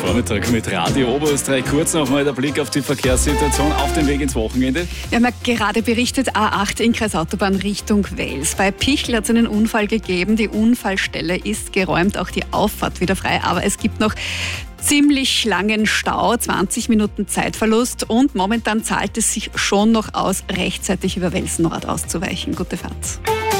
Vormittag mit Radio Oberösterreich. Kurz noch mal der Blick auf die Verkehrssituation auf dem Weg ins Wochenende. Wir haben ja gerade berichtet, A8 in Kreisautobahn Richtung Wels. Bei Pichel hat es einen Unfall gegeben. Die Unfallstelle ist geräumt, auch die Auffahrt wieder frei. Aber es gibt noch ziemlich langen Stau, 20 Minuten Zeitverlust. Und momentan zahlt es sich schon noch aus, rechtzeitig über Wels Nord auszuweichen. Gute Fahrt.